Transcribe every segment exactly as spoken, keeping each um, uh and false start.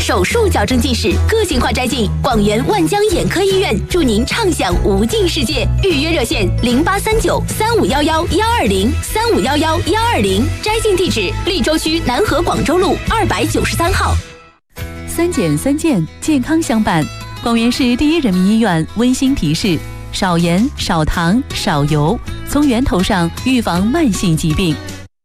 手术矫正近视，个性化摘镜。广元万江眼科医院祝您畅享无尽世界。预约热线零八三九三五幺幺幺二零三五幺幺幺二零，摘镜地址利州区南河广州路二百九十三号。 三减三健，健康相伴。广元市第一人民医院温馨提示：少盐、少糖、少油，从源头上预防慢性疾病。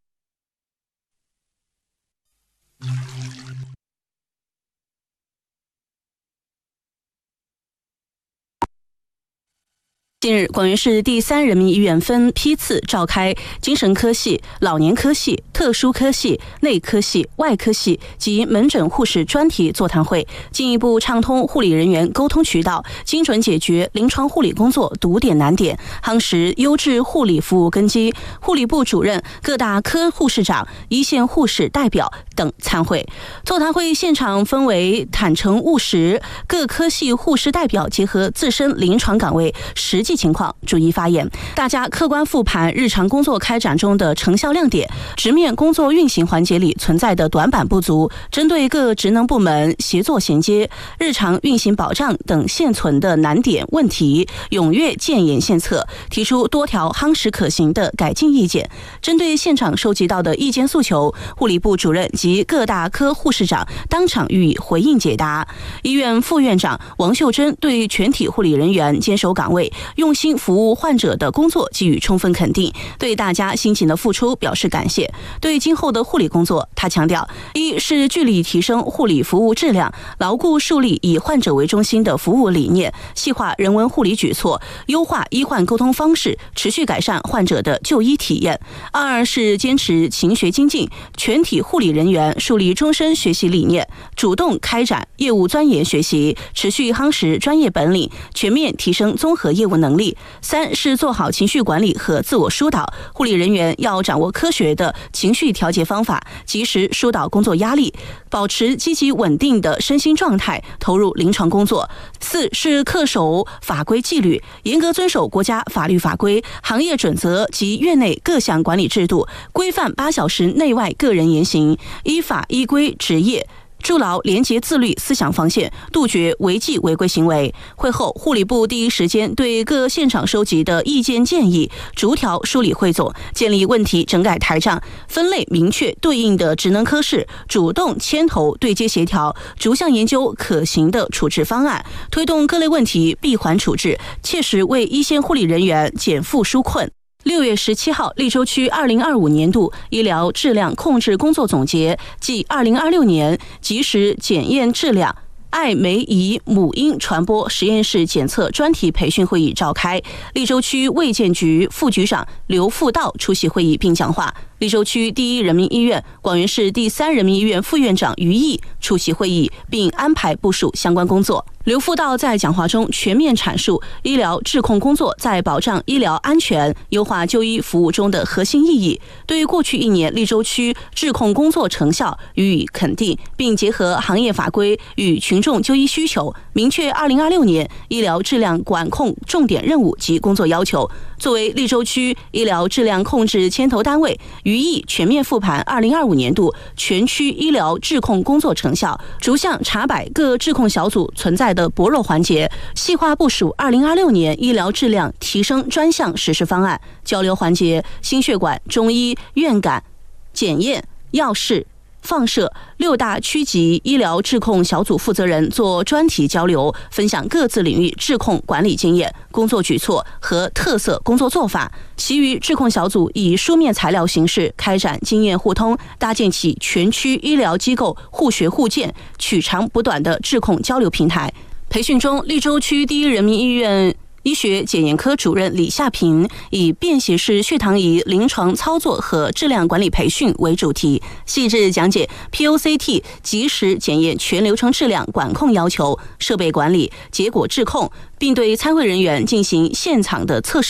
近日，广元市第三人民医院分批次召开精神科系、老年科系、特殊科系、内科系、外科系及门诊护士专题座谈会，进一步畅通护理人员沟通渠道，精准解决临床护理工作堵点难点，夯实优质护理服务根基。护理部主任、各大科护士长、一线护士代表等参会。座谈会现场分为坦诚务实，各科系护士代表结合自身临床岗位实际情况逐一发言，大家客观复盘日常工作开展中的成效亮点，直面工作运行环节里存在的短板不足，针对各职能部门协作衔接、日常运行保障等现存的难点问题，踊跃建言献策，提出多条夯实可行的改进意见。针对现场收集到的意见诉求，护理部主任及各大科护士长当场予以回应解答。医院副院长王秀珍对全体护理人员坚守岗位、用心服务患者的工作给予充分肯定，对大家辛勤的付出表示感谢。对今后的护理工作，他强调：一是致力提升护理服务质量，牢固树立以患者为中心的服务理念，细化人文护理举措，优化医患沟通方式，持续改善患者的就医体验。二是坚持勤学精进，全体护理人员树立终身学习理念，主动开展业务钻研学习，持续夯实专业本领，全面提升综合业务能力。三是做好情绪管理和自我疏导，护理人员要掌握科学的情绪调节方法，及时疏导工作压力，保持积极稳定的身心状态，投入临床工作。四是恪守法规纪律，严格遵守国家法律法规、行业准则及院内各项管理制度，规范八小时内外个人言行，依法依规执业，筑牢廉洁自律思想防线，杜绝违纪违规行为。会后，护理部第一时间对各现场收集的意见建议逐条梳理汇总，建立问题整改台账，分类明确对应的职能科室，主动牵头对接协调，逐项研究可行的处置方案，推动各类问题闭环处置，切实为一线护理人员减负纾困。六月十七号，利州区二零二五年度医疗质量控制工作总结暨二零二六年及时检验质量艾梅姨母婴传播实验室检测专题培训会议召开，利州区卫健局副局长刘富道出席会议并讲话。利州区第一人民医院、广元市第三人民医院副院长于毅出席会议，并安排部署相关工作。刘富道在讲话中全面阐述医疗质控工作在保障医疗安全、优化就医服务中的核心意义，对过去一年利州区质控工作成效予以肯定，并结合行业法规与群众就医需求，明确二零二六年医疗质量管控重点任务及工作要求。作为利州区医疗质量控制牵头单位，于毅全面复盘二零二五年度全区医疗质控工作成效，逐项查摆各质控小组存在的薄弱环节，细化部署二零二六年医疗质量提升专项实施方案。交流环节，心血管、中医、院感、检验、药事、放射六大区级医疗质控小组负责人做专题交流，分享各自领域质控管理经验、工作举措和特色工作做法。其余质控小组以书面材料形式开展经验互通，搭建起全区医疗机构互学互鉴、取长补短的质控交流平台。培训中，利州区第一人民医院医学检验科主任李夏平以便携式血糖仪临床操作和质量管理培训为主题，细致讲解 P O C T 及时检验全流程质量管控要求、设备管理、结果质控，并对参会人员进行现场的测试。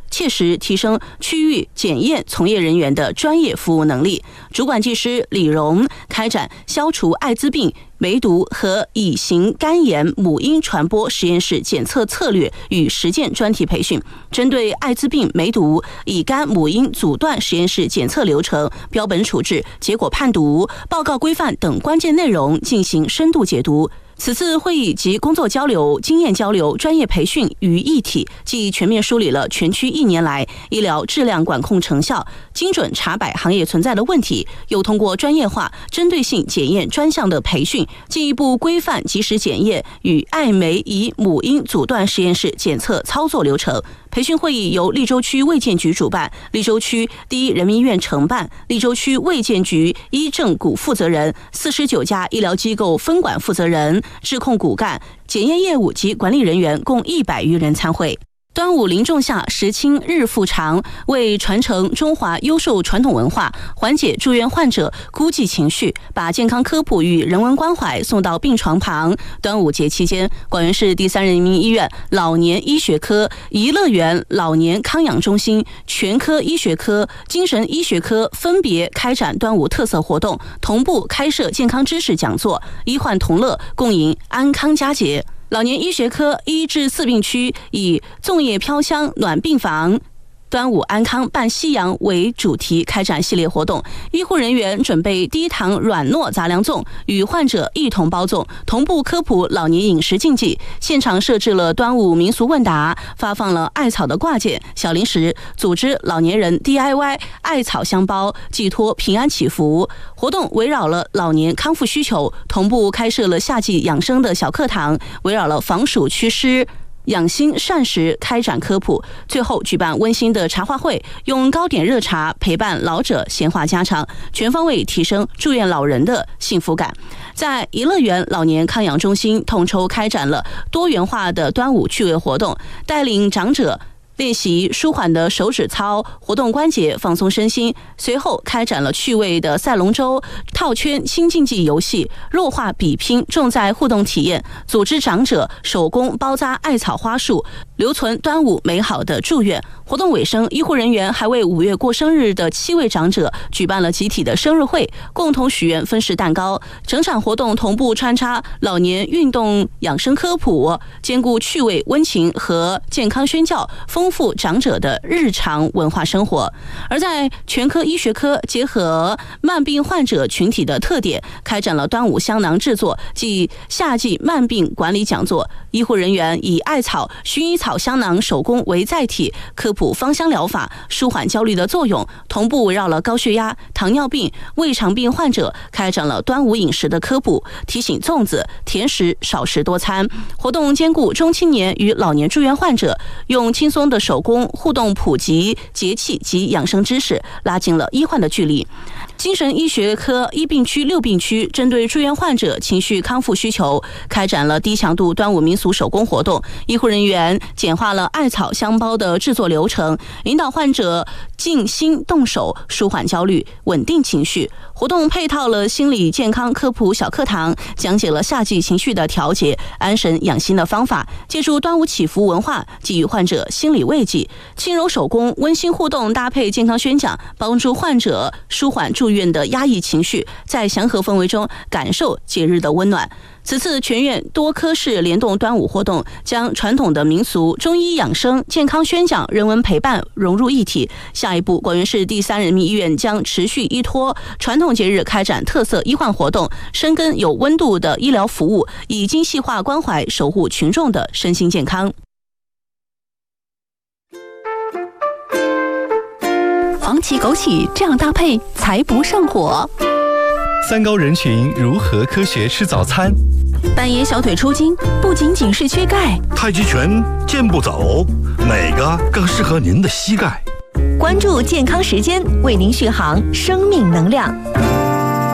切实提升区域检验从业人员的专业服务能力。主管技师李荣开展消除艾滋病、梅毒和乙型肝炎母婴传播实验室检测策略与实践专题培训，针对艾滋病、梅毒、乙肝母婴阻断实验室检测流程、标本处置、结果判读、报告规范等关键内容进行深度解读。此次会议及工作交流、经验交流、专业培训于一体，既全面梳理了全区一年来医疗质量管控成效，精准查摆行业存在的问题，又通过专业化、针对性检验专项的培训，进一步规范及时检验与艾梅乙母婴阻断实验室检测操作流程。培训会议由溧州区卫健局主办，溧州区第一人民医院承办，溧州区卫健局医政股负责人、四十九家医疗机构分管负责人、质控骨干、检验业务及管理人员共一百余人参会。端午临仲夏，时清日复长，为传承中华优秀传统文化，缓解住院患者孤寂情绪，把健康科普与人文关怀送到病床旁。端午节期间，广元市第三人民医院老年医学科、颐乐园老年康养中心、全科医学科、精神医学科分别开展端午特色活动，同步开设健康知识讲座，医患同乐，共迎安康佳节。老年医学科一至四病区以粽叶飘香暖病房、端午安康伴夕阳为主题开展系列活动，医护人员准备低糖软糯杂粮粽，与患者一同包粽，同步科普老年饮食禁忌。现场设置了端午民俗问答，发放了艾草的挂件、小零食，组织老年人 D I Y 艾草香包，寄托平安祈福。活动围绕了老年康复需求，同步开设了夏季养生的小课堂，围绕了防暑祛湿、养心膳食开展科普，最后举办温馨的茶话会，用糕点热茶陪伴老者闲话家常，全方位提升住院老人的幸福感。在颐乐园老年康养中心统筹开展了多元化的端午趣味活动，带领长者练习舒缓的手指操，活动关节，放松身心。随后开展了趣味的赛龙舟、套圈新竞技游戏、弱化比拼，重在互动体验。组织长者手工包扎艾草花束，留存端午美好的祝愿。活动尾声，医护人员还为五月过生日的七位长者举办了集体的生日会，共同许愿分食蛋糕。整场活动同步穿插老年运动养生科普，兼顾趣味温情和健康宣教，丰富长者的日常文化生活。而在全科医学科结合慢病患者群体的特点，开展了端午香囊制作暨夏季慢病管理讲座。医护人员以艾草、薰衣草香囊手工为载体，科普芳香疗法舒缓焦虑的作用，同步围绕了高血压、糖尿病、胃肠病患者开展了端午饮食的科普，提醒粽子、甜食少食多餐。活动兼顾中青年与老年住院患者，用轻松的手工互动普及节气及养生知识，拉近了医患的距离。精神医学科一病区、六病区针对住院患者情绪康复需求，开展了低强度端午民俗手工活动。医护人员简化了艾草香包的制作流程，引导患者静心动手，舒缓焦虑，稳定情绪。活动配套了心理健康科普小课堂，讲解了夏季情绪的调节、安神养心的方法，借助端午祈福文化，给予患者心理慰藉。轻柔手工、温馨互动搭配健康宣讲，帮助患者舒缓住院的压抑情绪，在祥和氛围中感受节日的温暖。此次全院多科室联动端午活动，将传统的民俗、中医养生、健康宣讲、人文陪伴融入一体。下一步，广元市第三人民医院将持续依托传统节日开展特色医患活动，深耕有温度的医疗服务，以精细化关怀守护群众的身心健康。 黄芪枸杞这样搭配才不上火。 三高人群如何科学吃早餐？ 半夜小腿抽筋不仅仅是缺钙， 太极拳、健步走，哪个更适合您的膝盖？ 关注健康时间，为您续航生命能量。